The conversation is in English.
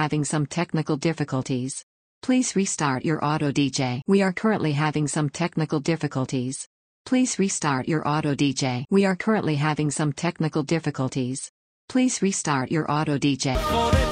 having some technical difficulties. Please restart your auto DJ. We are currently having some technical difficulties. Please restart your auto DJ. We are currently having some technical difficulties. Please restart your auto DJ.